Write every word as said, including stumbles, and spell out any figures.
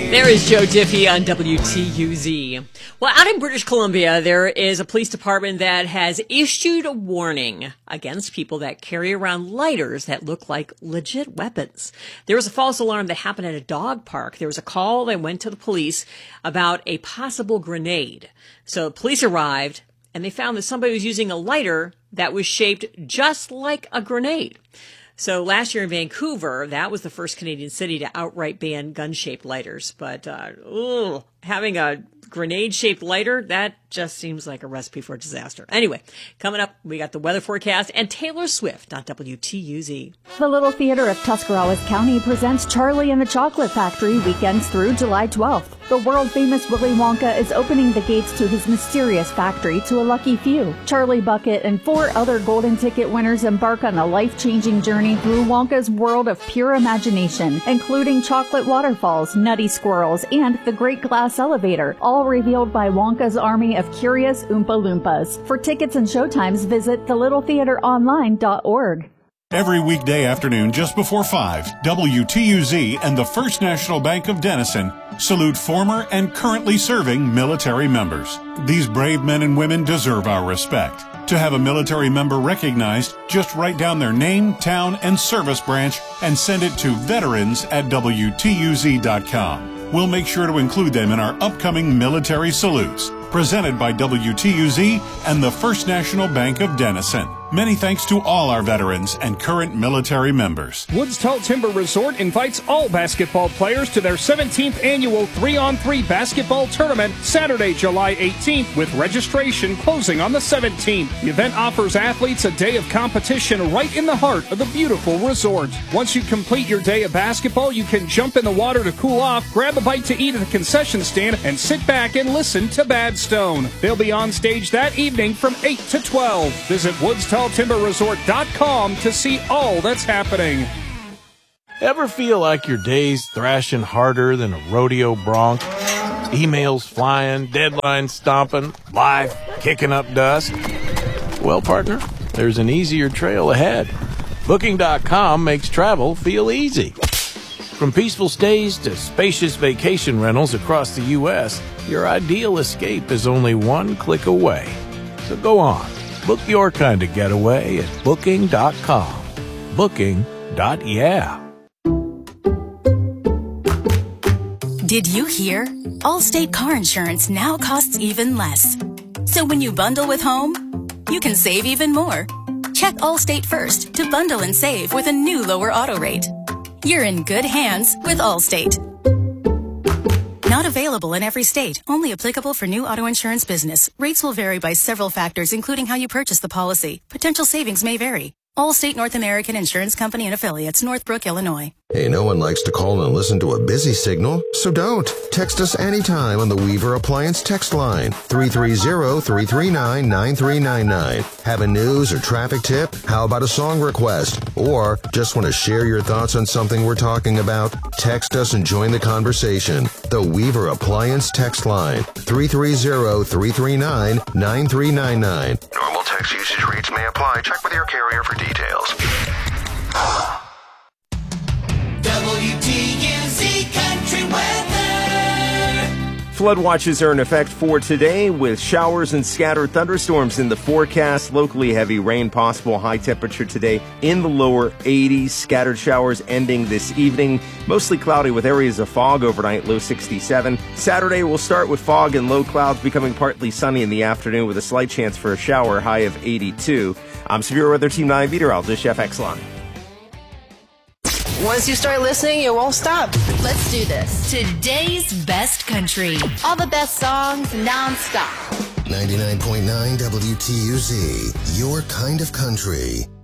There is Joe Diffie on W T U Z. Well, out in British Columbia, there is a police department that has issued a warning against people that carry around lighters that look like legit weapons. There was a false alarm that happened at a dog park. There was a call that went to the police about a possible grenade. So police arrived, and they found that somebody was using a lighter that was shaped just like a grenade. So last year in Vancouver, that was the first Canadian city to outright ban gun-shaped lighters. But uh, ugh, having a grenade-shaped lighter, that just seems like a recipe for disaster. Anyway, coming up, we got the weather forecast and Taylor Swift on W T U Z. The Little Theater of Tuscarawas County presents Charlie and the Chocolate Factory weekends through July twelfth. The world-famous Willy Wonka is opening the gates to his mysterious factory to a lucky few. Charlie Bucket and four other golden ticket winners embark on a life-changing journey through Wonka's world of pure imagination, including chocolate waterfalls, nutty squirrels, and the Great Glass Elevator, all revealed by Wonka's army of curious Oompa Loompas. For tickets and showtimes, visit the little theater online dot org. Every weekday afternoon just before five, W T U Z and the First National Bank of Denison salute former and currently serving military members. These brave men and women deserve our respect. To have a military member recognized, just write down their name, town, and service branch and send it to veterans at W T U Z dot com. We'll make sure to include them in our upcoming military salutes. Presented by W T U Z and the First National Bank of Denison. Many thanks to all our veterans and current military members. Woods Tall Timber Resort invites all basketball players to their seventeenth annual three on three basketball tournament Saturday, July eighteenth, with registration closing on the seventeenth. The event offers athletes a day of competition right in the heart of the beautiful resort. Once you complete your day of basketball, you can jump in the water to cool off, grab a bite to eat at the concession stand, and sit back and listen to Bad Stone. They'll be on stage that evening from eight to twelve. Visit woods tall timber resort dot com to see all that's happening. Ever feel like your day's thrashing harder than a rodeo bronc? Emails flying, deadlines stomping, life kicking up dust? Well, partner, there's an easier trail ahead. Booking dot com makes travel feel easy. From peaceful stays to spacious vacation rentals across the U S, your ideal escape is only one click away. So go on, book your kind of getaway at Booking dot com. Booking. Yeah. Did you hear? Allstate car insurance now costs even less. So when you bundle with home, you can save even more. Check Allstate first to bundle and save with a new lower auto rate. You're in good hands with Allstate. Not available in every state. Only applicable for new auto insurance business. Rates will vary by several factors, including how you purchase the policy. Potential savings may vary. Allstate North American Insurance Company and Affiliates, Northbrook, Illinois. Hey, no one likes to call and listen to a busy signal, so don't. Text us anytime on the Weaver Appliance text line, three three zero, three three nine, nine three nine nine. Have a news or traffic tip? How about a song request? Or just want to share your thoughts on something we're talking about? Text us and join the conversation. The Weaver Appliance text line, three three zero, three three nine, nine three nine nine. Normal text usage rates may apply. Check with your carrier for details. W T U Z Country Weather. Flood watches are in effect for today with showers and scattered thunderstorms in the forecast. Locally heavy rain possible. High temperature today in the lower eighties. Scattered showers ending this evening. Mostly cloudy with areas of fog overnight. Low sixty-seven. Saturday will start with fog and low clouds becoming partly sunny in the afternoon with a slight chance for a shower. High of eighty-two. I'm Severe Weather Team nine meteorologist Jeff Exlon. Once you start listening, you won't stop. Let's do this. Today's best country. All the best songs non-stop. ninety-nine point nine W T U Z, your kind of country.